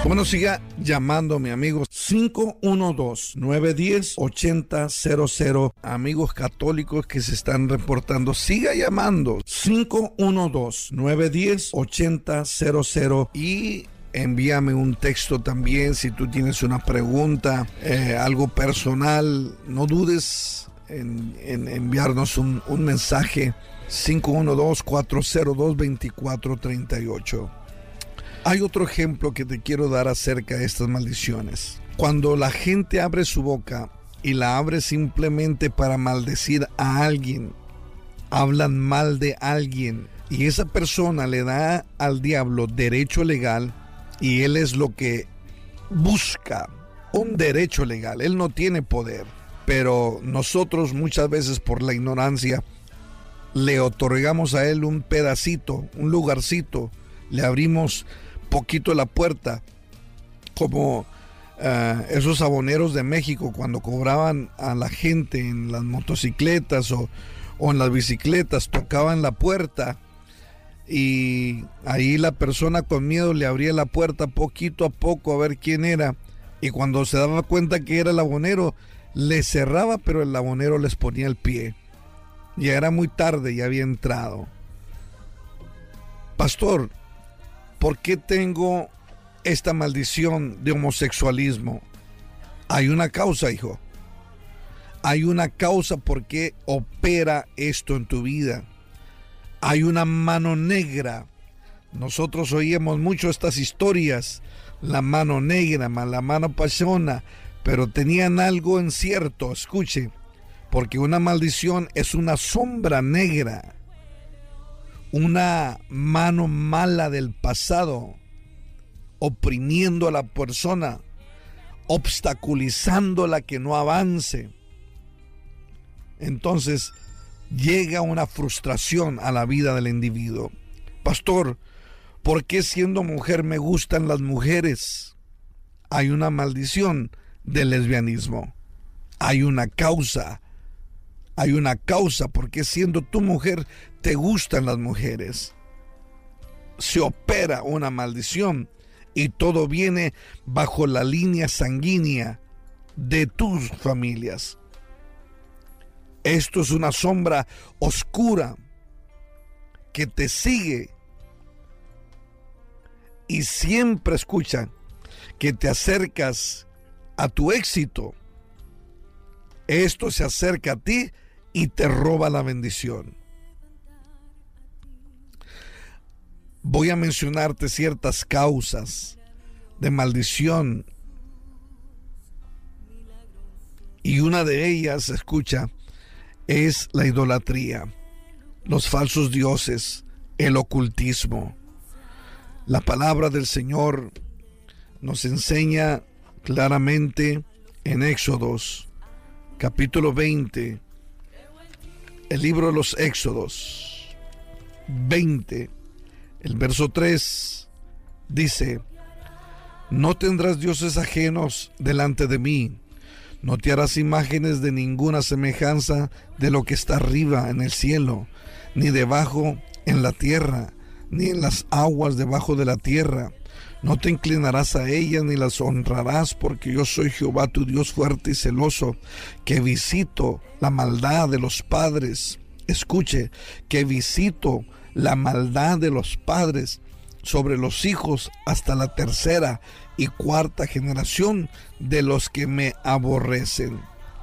Bueno, siga llamando, mi amigo. 512-910-8000. Amigos católicos que se están reportando, siga llamando. 512-910-8000. Y envíame un texto también si tú tienes una pregunta, algo personal. No dudes en enviarnos un mensaje. 512-402-2438. Hay otro ejemplo que te quiero dar acerca de estas maldiciones. Cuando la gente abre su boca y la abre simplemente para maldecir a alguien, hablan mal de alguien, y esa persona le da al diablo derecho legal, y él es lo que busca, un derecho legal. Él no tiene poder, pero nosotros muchas veces por la ignorancia le otorgamos a él un pedacito, un lugarcito, le abrimos poquito la puerta, como esos aboneros de México cuando cobraban a la gente en las motocicletas o en las bicicletas, tocaban la puerta y ahí la persona con miedo le abría la puerta poquito a poco a ver quién era, y cuando se daba cuenta que era el abonero le cerraba, pero el abonero les ponía el pie. Ya era muy tarde, ya había entrado. Pastor, ¿por qué tengo esta maldición de homosexualismo? Hay una causa, hijo. Hay una causa por qué opera esto en tu vida. Hay una mano negra. Nosotros oíamos mucho estas historias. La mano negra, la mano pasona, pero tenían algo en cierto. Escuche, porque una maldición es una sombra negra, una mano mala del pasado, oprimiendo a la persona, obstaculizándola que no avance. Entonces llega una frustración a la vida del individuo. Pastor, ¿por qué siendo mujer me gustan las mujeres? Hay una maldición del lesbianismo. Hay una causa. Hay una causa porque siendo tu mujer te gustan las mujeres. Se opera una maldición y todo viene bajo la línea sanguínea de tus familias. Esto es una sombra oscura que te sigue y siempre, escucha, que te acercas a tu éxito. Esto se acerca a ti y te roba la bendición. Voy a mencionarte ciertas causas de maldición. Y una de ellas, escucha, es la idolatría, los falsos dioses, el ocultismo. La palabra del Señor nos enseña claramente en Éxodos, capítulo 20, el libro de los Éxodos 20, el verso 3, dice: no tendrás dioses ajenos delante de mí, no te harás imágenes de ninguna semejanza de lo que está arriba en el cielo, ni debajo en la tierra, ni en las aguas debajo de la tierra. No te inclinarás a ellas ni las honrarás, porque yo soy Jehová tu Dios fuerte y celoso, que visito la maldad de los padres. Escuche, que visito la maldad de los padres sobre los hijos hasta la tercera y cuarta generación de los que me aborrecen.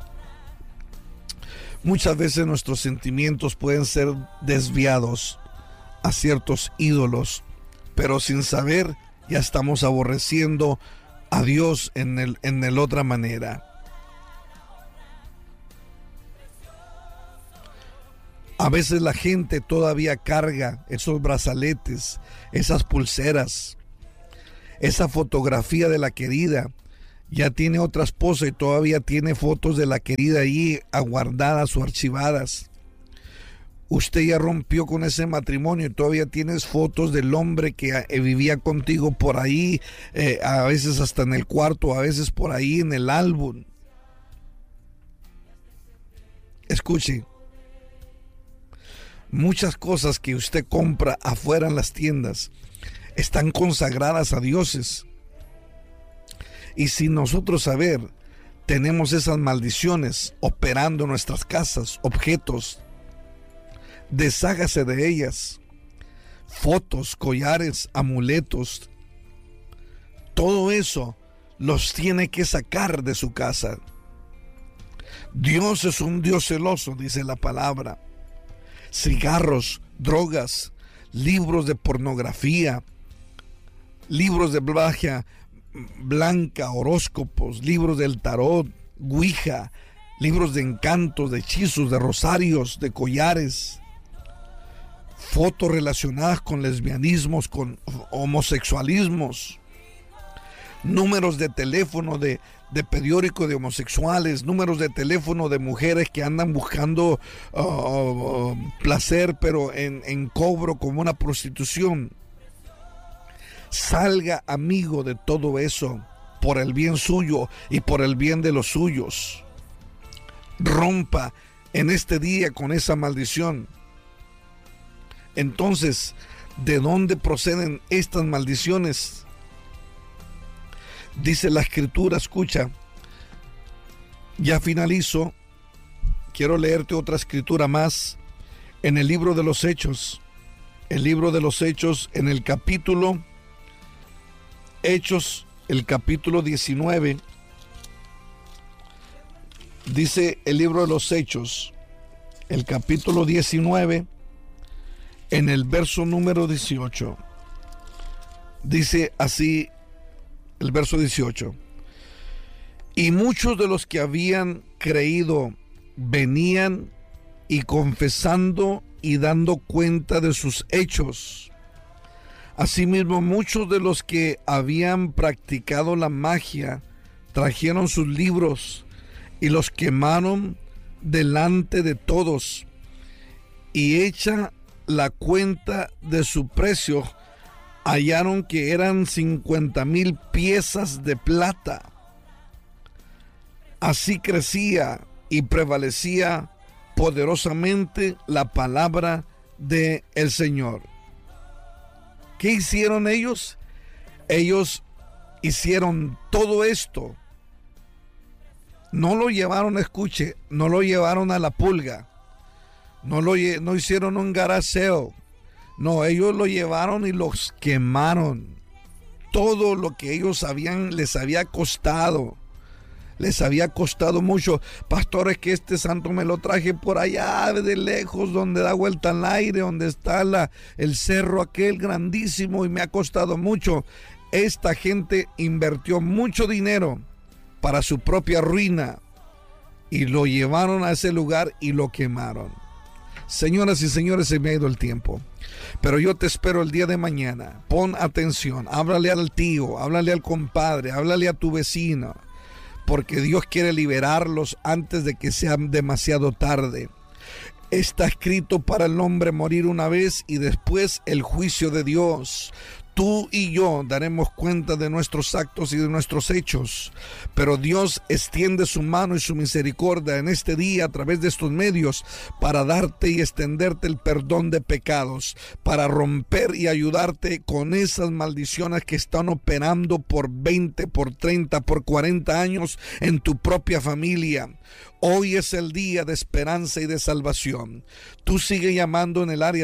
Muchas veces nuestros sentimientos pueden ser desviados a ciertos ídolos, pero sin saber ya estamos aborreciendo a Dios en el otra manera. A veces la gente todavía carga esos brazaletes, esas pulseras, esa fotografía de la querida. Ya tiene otra esposa y todavía tiene fotos de la querida ahí aguardadas o archivadas. Usted ya rompió con ese matrimonio y todavía tienes fotos del hombre que vivía contigo por ahí, a veces hasta en el cuarto, a veces por ahí en el álbum. Escuche, muchas cosas que usted compra afuera en las tiendas están consagradas a dioses. Y sin nosotros saber, tenemos esas maldiciones operando en nuestras casas, objetos. Deshágase de ellas. Fotos, collares, amuletos. Todo eso los tiene que sacar de su casa. Dios es un Dios celoso, dice la palabra. Cigarros, drogas, libros de pornografía, libros de magia blanca, horóscopos, libros del tarot, ouija, libros de encantos, de hechizos, de rosarios, de collares, fotos relacionadas con lesbianismos, con homosexualismos, números de teléfono de periódico de homosexuales, números de teléfono de mujeres que andan buscando placer, pero en cobro, como una prostitución. Salga, amigo, de todo eso por el bien suyo y por el bien de los suyos. Rompa en este día con esa maldición. Entonces, ¿de dónde proceden estas maldiciones? Dice la Escritura, escucha, ya finalizo, quiero leerte otra escritura más en el libro de los Hechos. El libro de los Hechos, en el capítulo Hechos, el capítulo 19, dice el libro de los Hechos, el capítulo 19, en el verso número 18, dice así el verso 18: y muchos de los que habían creído venían y confesando y dando cuenta de sus hechos. Asimismo, muchos de los que habían practicado la magia trajeron sus libros y los quemaron delante de todos, y hecha la cuenta de su precio, hallaron que eran 50,000 piezas de plata. Así crecía y prevalecía poderosamente la palabra del Señor. ¿Qué hicieron ellos? Ellos hicieron todo esto. No lo llevaron, escuche, no lo llevaron a la pulga. No hicieron un garaseo. No, ellos lo llevaron y los quemaron. Todo lo que ellos les había costado. Les había costado mucho. Pastores, que este santo me lo traje por allá de lejos, donde da vuelta al aire, donde está el cerro aquel grandísimo, y me ha costado mucho. Esta gente invirtió mucho dinero para su propia ruina y lo llevaron a ese lugar y lo quemaron. Señoras y señores, se me ha ido el tiempo, pero yo te espero el día de mañana. Pon atención, háblale al tío, háblale al compadre, háblale a tu vecino, porque Dios quiere liberarlos antes de que sea demasiado tarde. Está escrito para el hombre morir una vez y después el juicio de Dios. Tú y yo daremos cuenta de nuestros actos y de nuestros hechos, pero Dios extiende su mano y su misericordia en este día a través de estos medios para darte y extenderte el perdón de pecados, para romper y ayudarte con esas maldiciones que están operando por 20, por 30, por 40 años en tu propia familia. Hoy es el día de esperanza y de salvación. Tú sigue llamando en el área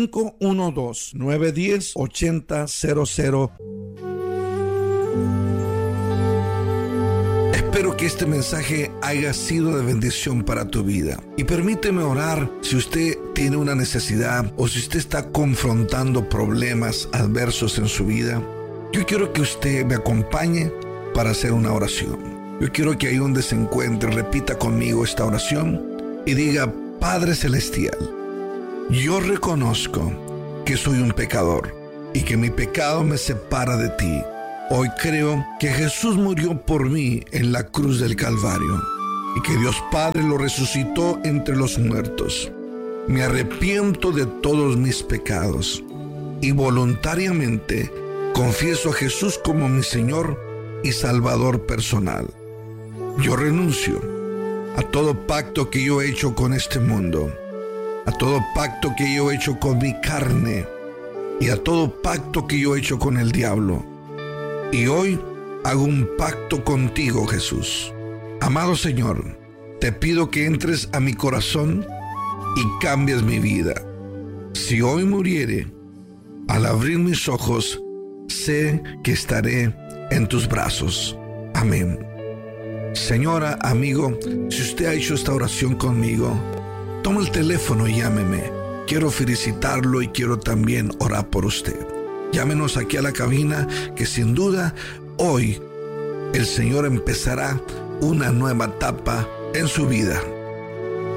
512-910-8000. Espero que este mensaje haya sido de bendición para tu vida. Y permíteme orar si usted tiene una necesidad o si usted está confrontando problemas adversos en su vida. Yo quiero que usted me acompañe para hacer una oración. Yo quiero que ahí donde se encuentre repita conmigo esta oración y diga: Padre Celestial, yo reconozco que soy un pecador y que mi pecado me separa de ti. Hoy creo que Jesús murió por mí en la cruz del Calvario y que Dios Padre lo resucitó entre los muertos. Me arrepiento de todos mis pecados y voluntariamente confieso a Jesús como mi Señor y Salvador personal. Yo renuncio a todo pacto que yo he hecho con este mundo, a todo pacto que yo he hecho con mi carne y a todo pacto que yo he hecho con el diablo. Y hoy hago un pacto contigo, Jesús. Amado Señor, te pido que entres a mi corazón y cambies mi vida. Si hoy muriere, al abrir mis ojos, sé que estaré en tus brazos. Amén. Señora, amigo, si usted ha hecho esta oración conmigo, toma el teléfono y llámeme. Quiero felicitarlo y quiero también orar por usted. Llámenos aquí a la cabina, que sin duda hoy el Señor empezará una nueva etapa en su vida.